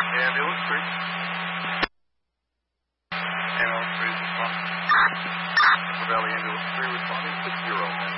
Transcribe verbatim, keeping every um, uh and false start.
Ambulance three. Ambulance three is responding. Upper Valley Ambulance three responding six zero.